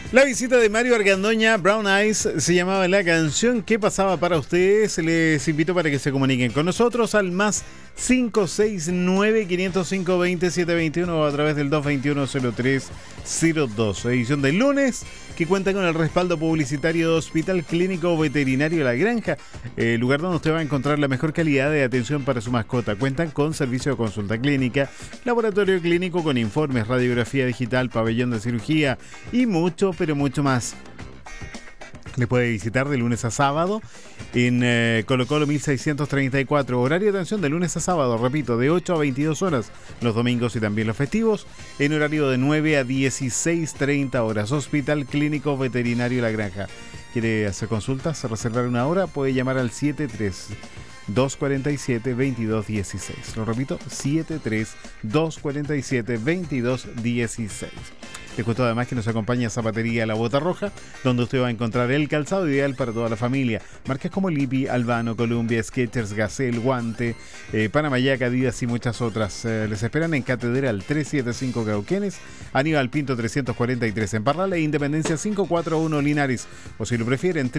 La visita de Mario Argandoña, Brown Eyes, se llamaba la canción. ¿Qué pasaba para ustedes? Les invito para que se comuniquen con nosotros al más 569-505-2721 o a través del 221-0302. Edición del lunes que cuenta con el respaldo publicitario de Hospital Clínico Veterinario La Granja, el lugar donde usted va a encontrar la mejor calidad de atención para su mascota. Cuentan con servicio de consulta clínica, laboratorio clínico con informes, radiografía digital, pabellón de cirugía y mucho, pero mucho más. Le puede visitar de lunes a sábado en Colo Colo 1634. Horario de atención de lunes a sábado, repito, de 8 a 22 horas. Los domingos y también los festivos, en horario de 9 a 16:30 horas. Hospital Clínico Veterinario La Granja. ¿Quiere hacer consultas? ¿Reservar una hora? Puede llamar al 73-247-2216. Lo repito, 73-247-2216. Les cuento además que nos acompaña Zapatería La Bota Roja, donde usted va a encontrar el calzado ideal para toda la familia. Marcas como Lippi, Albano, Columbia, Skechers, Gazelle, Guante, Panamayac, Adidas y muchas otras. Les esperan en Catedral 375 Cauquenes, Aníbal Pinto 343 en Parral e Independencia 541 Linares. O si lo prefieren,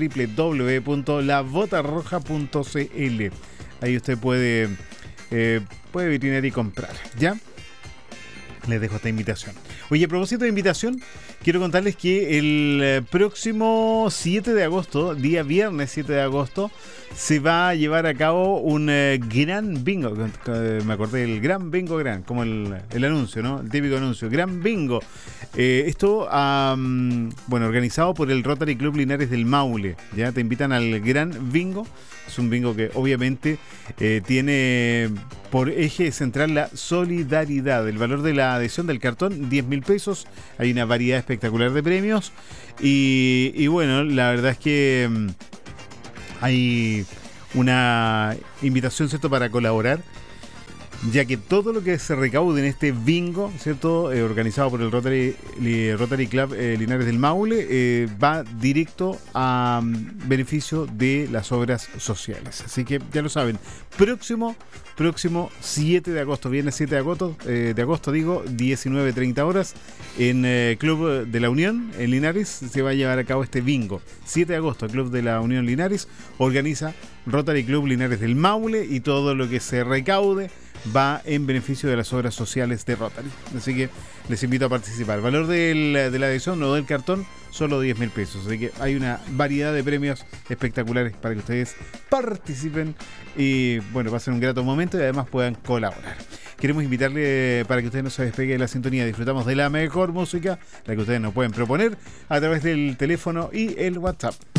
www.labotarroja.cl. Ahí usted puede vitrinear y comprar, ¿ya? Les dejo esta invitación. Oye, a propósito de invitación, quiero contarles que el próximo 7 de agosto, día viernes 7 de agosto, se va a llevar a cabo un gran bingo. Me acordé del gran bingo gran, como el anuncio, ¿no? El típico anuncio, gran bingo. Esto, organizado por el Rotary Club Linares del Maule. Ya te invitan al gran bingo. Es un bingo que obviamente tiene por eje central la solidaridad. El valor de la adhesión del cartón, 10.000 pesos. Hay una variedad espectacular de premios. Y bueno, la verdad es que hay una invitación, ¿cierto?, para colaborar, ya que todo lo que se recaude en este bingo, ¿cierto?, organizado por el Rotary Club Linares del Maule, va directo a beneficio de las obras sociales. Así que ya lo saben, próximo 7 de agosto, viernes 7 de agosto, 19:30 horas, en Club de la Unión, en Linares, se va a llevar a cabo este bingo. 7 de agosto, el Club de la Unión Linares organiza Rotary Club Linares del Maule y todo lo que se recaude va en beneficio de las obras sociales de Rotary. Así que les invito a participar. El valor de la adhesión o del cartón, solo 10.000 pesos. Así que hay una variedad de premios espectaculares para que ustedes participen y bueno, pasen un grato momento y además puedan colaborar. Queremos invitarle para que ustedes no se despegue de la sintonía. Disfrutamos de la mejor música, la que ustedes nos pueden proponer a través del teléfono y el WhatsApp.